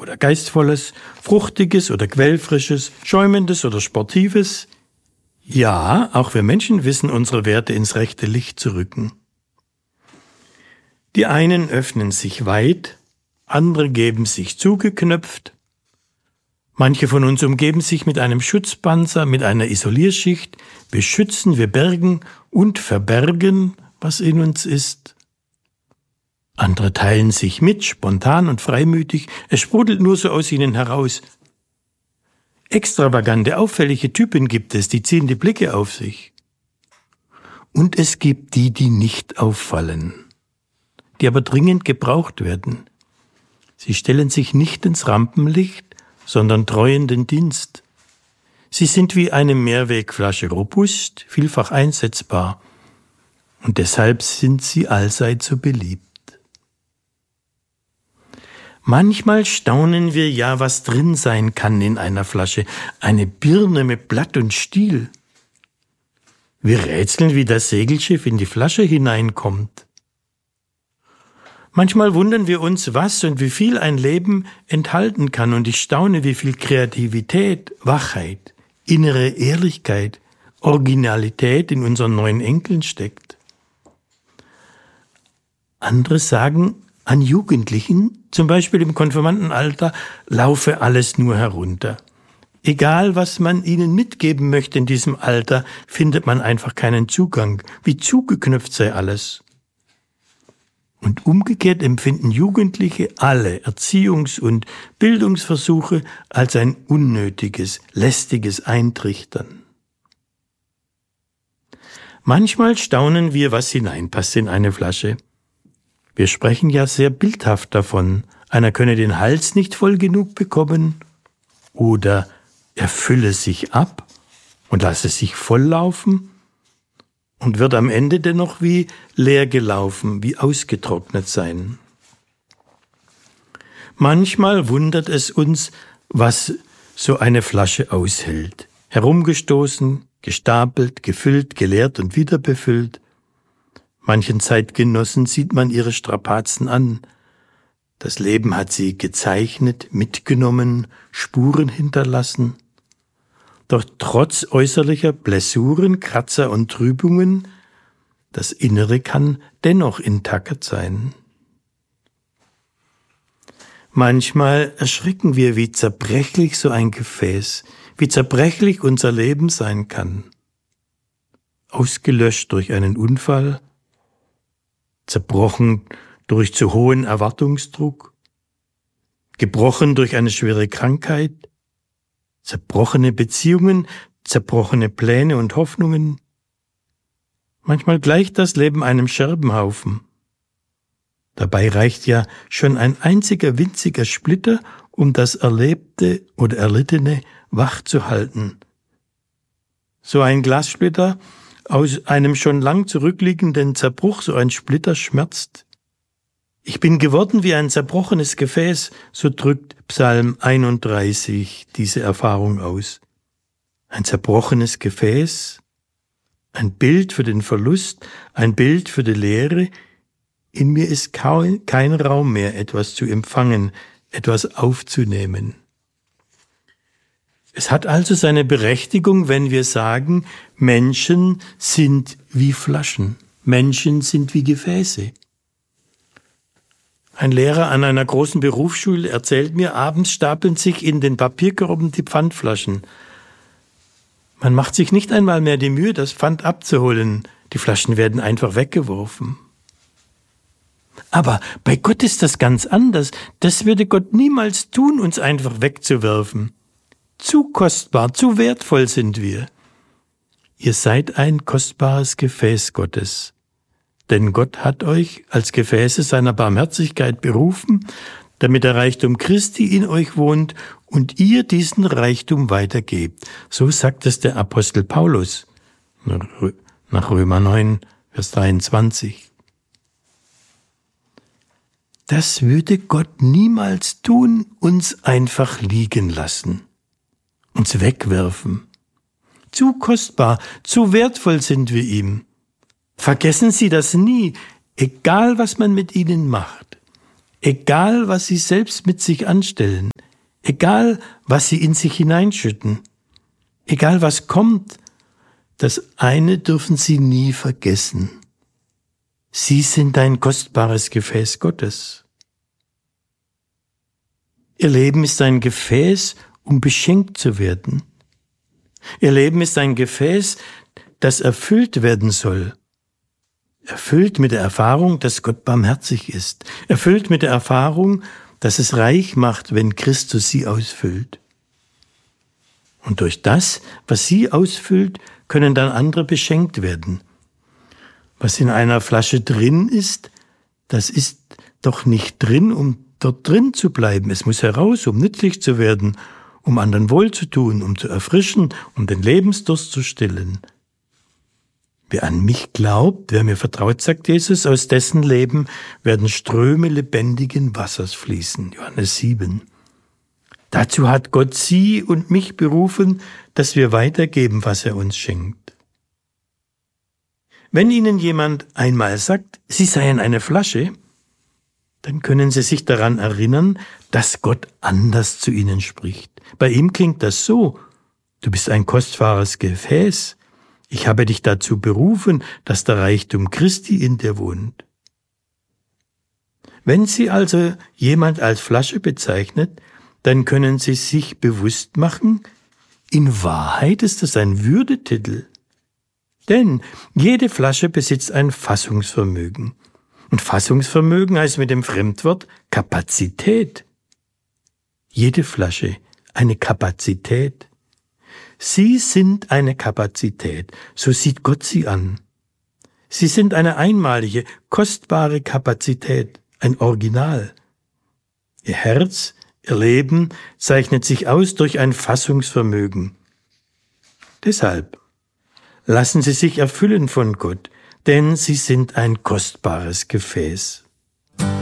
oder Geistvolles, Fruchtiges oder Quellfrisches, Schäumendes oder Sportives. Ja, auch wir Menschen wissen, unsere Werte ins rechte Licht zu rücken. Die einen öffnen sich weit, andere geben sich zugeknöpft. Manche von uns umgeben sich mit einem Schutzpanzer, mit einer Isolierschicht. Wir schützen, wir bergen und verbergen, was in uns ist. Andere teilen sich mit, spontan und freimütig. Es sprudelt nur so aus ihnen heraus. Extravagante, auffällige Typen gibt es, die ziehen die Blicke auf sich. Und es gibt die, die nicht auffallen, die aber dringend gebraucht werden. Sie stellen sich nicht ins Rampenlicht, sondern treuenden Dienst. Sie sind wie eine Mehrwegflasche robust, vielfach einsetzbar. Und deshalb sind sie allseits so beliebt. Manchmal staunen wir ja, was drin sein kann in einer Flasche. Eine Birne mit Blatt und Stiel. Wir rätseln, wie das Segelschiff in die Flasche hineinkommt. Manchmal wundern wir uns, was und wie viel ein Leben enthalten kann, und ich staune, wie viel Kreativität, Wachheit, innere Ehrlichkeit, Originalität in unseren 9 Enkeln steckt. Andere sagen, an Jugendlichen, zum Beispiel im Konfirmandenalter, laufe alles nur herunter. Egal, was man ihnen mitgeben möchte in diesem Alter, findet man einfach keinen Zugang. Wie zugeknüpft sei alles. Und umgekehrt empfinden Jugendliche alle Erziehungs- und Bildungsversuche als ein unnötiges, lästiges Eintrichtern. Manchmal staunen wir, was hineinpasst in eine Flasche. Wir sprechen ja sehr bildhaft davon, einer könne den Hals nicht voll genug bekommen oder er fülle sich ab und lasse sich volllaufen und wird am Ende dennoch wie leer gelaufen, wie ausgetrocknet sein. Manchmal wundert es uns, was so eine Flasche aushält. Herumgestoßen, gestapelt, gefüllt, geleert und wieder befüllt. Manchen Zeitgenossen sieht man ihre Strapazen an. Das Leben hat sie gezeichnet, mitgenommen, Spuren hinterlassen. Doch trotz äußerlicher Blessuren, Kratzer und Trübungen, das Innere kann dennoch intakt sein. Manchmal erschrecken wir, wie zerbrechlich so ein Gefäß, wie zerbrechlich unser Leben sein kann. Ausgelöscht durch einen Unfall, zerbrochen durch zu hohen Erwartungsdruck, gebrochen durch eine schwere Krankheit, zerbrochene Beziehungen, zerbrochene Pläne und Hoffnungen. Manchmal gleicht das Leben einem Scherbenhaufen. Dabei reicht ja schon ein einziger winziger Splitter, um das Erlebte oder Erlittene wach zu halten. So ein Glassplitter aus einem schon lang zurückliegenden Zerbruch, so ein Splitter schmerzt. Ich bin geworden wie ein zerbrochenes Gefäß, so drückt Psalm 31 diese Erfahrung aus. Ein zerbrochenes Gefäß, ein Bild für den Verlust, ein Bild für die Leere. In mir ist kein Raum mehr, etwas zu empfangen, etwas aufzunehmen. Es hat also seine Berechtigung, wenn wir sagen, Menschen sind wie Flaschen, Menschen sind wie Gefäße. Ein Lehrer an einer großen Berufsschule erzählt mir, abends stapeln sich in den Papierkörben die Pfandflaschen. Man macht sich nicht einmal mehr die Mühe, das Pfand abzuholen. Die Flaschen werden einfach weggeworfen. Aber bei Gott ist das ganz anders. Das würde Gott niemals tun, uns einfach wegzuwerfen. Zu kostbar, zu wertvoll sind wir. Ihr seid ein kostbares Gefäß Gottes. Denn Gott hat euch als Gefäße seiner Barmherzigkeit berufen, damit der Reichtum Christi in euch wohnt und ihr diesen Reichtum weitergebt. So sagt es der Apostel Paulus nach Römer 9, Vers 23. Das würde Gott niemals tun, uns einfach liegen lassen, uns wegwerfen. Zu kostbar, zu wertvoll sind wir ihm. Vergessen Sie das nie, egal was man mit ihnen macht, egal was Sie selbst mit sich anstellen, Egal, was sie in sich hineinschütten, egal was kommt, das eine dürfen sie nie vergessen. Sie sind ein kostbares Gefäß Gottes. Ihr Leben ist ein Gefäß, um beschenkt zu werden. Ihr Leben ist ein Gefäß, das erfüllt werden soll. Erfüllt mit der Erfahrung, dass Gott barmherzig ist. Erfüllt mit der Erfahrung, dass es reich macht, wenn Christus sie ausfüllt. Und durch das, was sie ausfüllt, können dann andere beschenkt werden. Was in einer Flasche drin ist, das ist doch nicht drin, um dort drin zu bleiben. Es muss heraus, um nützlich zu werden, um anderen wohlzutun, um zu erfrischen, um den Lebensdurst zu stillen. Wer an mich glaubt, wer mir vertraut, sagt Jesus, aus dessen Leben werden Ströme lebendigen Wassers fließen. Johannes 7. Dazu hat Gott sie und mich berufen, dass wir weitergeben, was er uns schenkt. Wenn Ihnen jemand einmal sagt, Sie seien eine Flasche, dann können Sie sich daran erinnern, dass Gott anders zu Ihnen spricht. Bei ihm klingt das so: Du bist ein kostbares Gefäß. Ich habe dich dazu berufen, dass der Reichtum Christi in dir wohnt. Wenn Sie also jemand als Flasche bezeichnet, dann können Sie sich bewusst machen, in Wahrheit ist es ein Würdetitel. Denn jede Flasche besitzt ein Fassungsvermögen. Und Fassungsvermögen heißt mit dem Fremdwort Kapazität. Jede Flasche eine Kapazität. Sie sind eine Kapazität, so sieht Gott sie an. Sie sind eine einmalige, kostbare Kapazität, ein Original. Ihr Herz, ihr Leben zeichnet sich aus durch ein Fassungsvermögen. Deshalb lassen Sie sich erfüllen von Gott, denn Sie sind ein kostbares Gefäß.